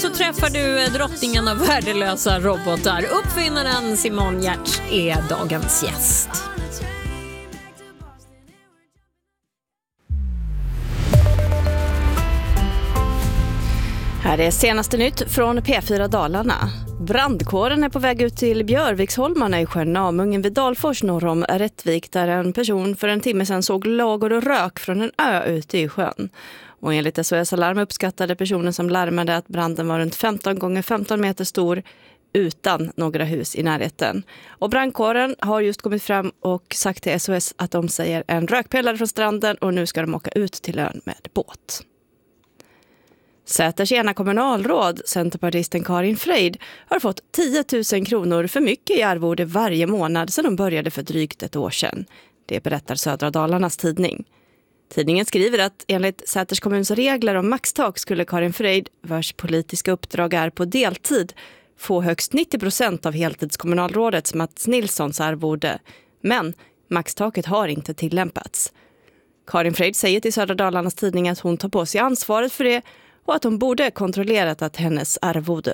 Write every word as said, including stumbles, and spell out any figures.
Så träffar du drottningen av värdelösa robotar. Uppfinnaren Simon Giertz är dagens gäst. Här är senaste nytt från P fyra Dalarna. Brandkåren är på väg ut till Björviksholmarna i sjön Namungen vid Dalfors norr om Rättvik, där en person för en timme sedan såg lågor och rök från en ö ute i sjön. Och enligt S O S Alarm uppskattade personen som larmade att branden var runt femton gånger femton meter stor utan några hus i närheten. Och brandkåren har just kommit fram och sagt till S O S att de säger en rökpelare från stranden och nu ska de åka ut till ön med båt. Säters ena kommunalråd, centerpartisten Karin Freid, har fått tio tusen kronor för mycket i arvode varje månad sedan de började för drygt ett år sedan. Det berättar Södra Dalarnas tidning. Tidningen skriver att enligt Säters kommuns regler om maxtak skulle Karin Freid, vars politiska uppdrag är på deltid, få högst nittio procent av heltidskommunalrådets Mats Nilssons arvode. Men maxtaket har inte tillämpats. Karin Freid säger till Södra Dalarnas tidning att hon tar på sig ansvaret för det och att hon borde kontrollerat att hennes arvode